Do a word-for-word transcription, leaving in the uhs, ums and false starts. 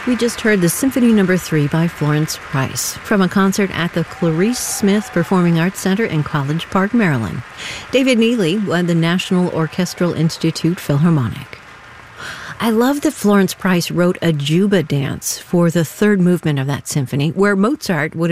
We just heard the Symphony Number Three by Florence Price from a concert at the Clarice Smith Performing Arts Center in College Park, Maryland. David Neely led the National Orchestral Institute Philharmonic. I love that Florence Price wrote a Juba dance for the third movement of that symphony, where Mozart would